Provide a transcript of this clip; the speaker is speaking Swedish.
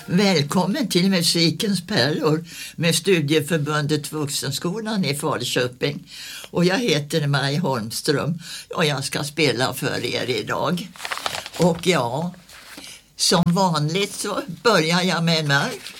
Välkommen till Musikens pärlor med Studieförbundet Vuxenskolan i Falköping. Och jag heter Maj Holmström och jag ska spela för er idag. Och ja, som vanligt så börjar jag med en marsch.